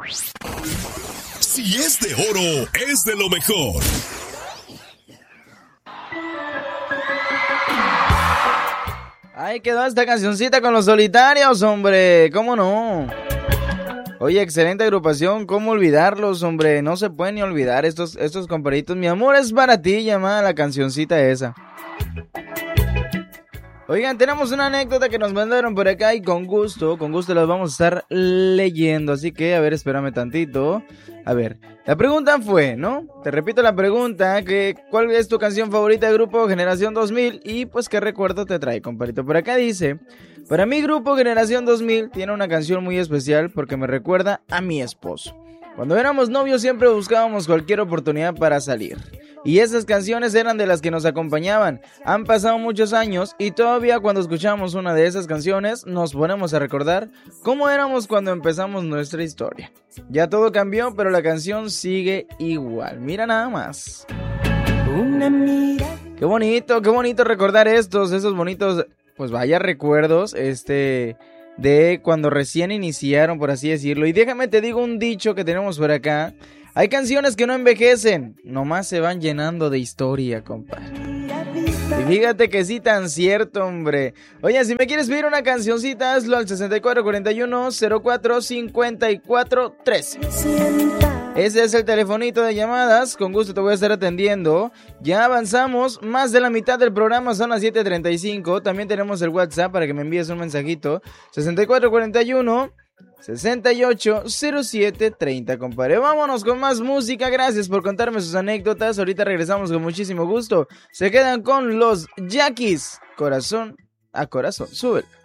Si es de oro, es de lo mejor. Ahí quedó esta cancioncita con Los Solitarios, hombre. ¿Cómo no? Oye, excelente agrupación. ¿Cómo olvidarlos, hombre? No se pueden ni olvidar estos compadritos. Mi amor es para ti, llamada la cancioncita esa. Oigan, tenemos una anécdota que nos mandaron por acá y con gusto las vamos a estar leyendo. Así que, a ver, espérame tantito. A ver, la pregunta fue, ¿no? Te repito la pregunta, que ¿cuál es tu canción favorita de Grupo Generación 2000? Y pues, ¿qué recuerdo te trae, compadrito? Por acá dice, para mí Grupo Generación 2000 tiene una canción muy especial porque me recuerda a mi esposo. Cuando éramos novios siempre buscábamos cualquier oportunidad para salir. Y esas canciones eran de las que nos acompañaban. Han pasado muchos años y todavía cuando escuchamos una de esas canciones nos ponemos a recordar cómo éramos cuando empezamos nuestra historia. Ya todo cambió, pero la canción sigue igual. Mira nada más. Qué bonito recordar esos bonitos, pues vaya recuerdos, de cuando recién iniciaron, por así decirlo. Y déjame te digo un dicho que tenemos por acá. Hay canciones que no envejecen, nomás se van llenando de historia, compadre. Y fíjate que sí, tan cierto, hombre. Oye, si me quieres pedir una cancioncita, hazlo al 6441-045413. Ese es el telefonito de llamadas, con gusto te voy a estar atendiendo. Ya avanzamos, más de la mitad del programa, son las 7:35. También tenemos el WhatsApp para que me envíes un mensajito. 6441-680730, compadre. Vámonos con más música, gracias por contarme sus anécdotas. Ahorita regresamos con muchísimo gusto. Se quedan con los Yaquis, corazón a corazón, súbelo.